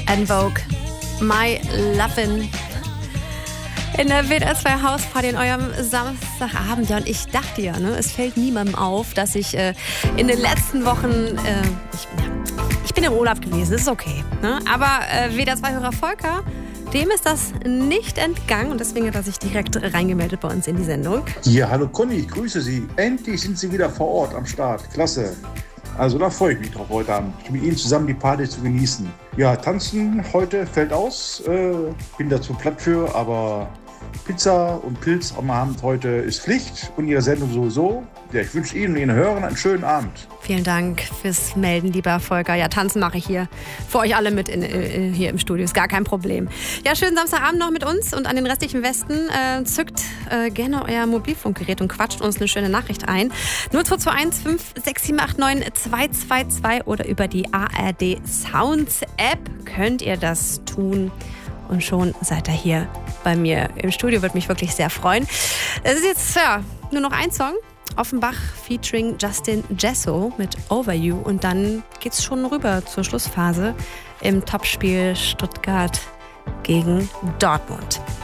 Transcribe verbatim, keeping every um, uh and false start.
En Vogue, My Lovin'. In der W D R zwei Hausparty in eurem Samstagabend. Ja, und ich dachte ja, ne, es fällt niemandem auf, dass ich äh, in den letzten Wochen, äh, ich, ja, ich bin im Urlaub gewesen, das ist okay. Ne? Aber äh, W D R zwei-Hörer Volker, dem ist das nicht entgangen und deswegen hat er sich direkt reingemeldet bei uns in die Sendung. Ja, hallo Conny, ich grüße Sie. Endlich sind Sie wieder vor Ort am Start. Klasse. Also da freue ich mich drauf heute Abend, mit Ihnen zusammen die Party zu genießen. Ja, tanzen heute fällt aus, äh, bin dazu platt für, aber Pizza und Pilz am Abend heute ist Pflicht und Ihre Sendung sowieso. Ja, ich wünsche Ihnen und Ihren Hörern einen schönen Abend. Vielen Dank fürs Melden, lieber Volker. Ja, tanzen mache ich hier für euch alle mit in, in, hier im Studio. Ist gar kein Problem. Ja, schönen Samstagabend noch mit uns und an den restlichen Westen. Äh, zückt äh, gerne euer Mobilfunkgerät und quatscht uns eine schöne Nachricht ein. null zwei zwei eins fünf sechs sieben acht neun zwei zwei zwei oder über die A R D Sounds App könnt ihr das tun. Und schon seid ihr hier bei mir im Studio. Würde mich wirklich sehr freuen. Es ist jetzt ja, nur noch ein Song. Offenbach featuring Justin Jesso mit Over You. Und dann geht's schon rüber zur Schlussphase im Topspiel Stuttgart gegen Dortmund.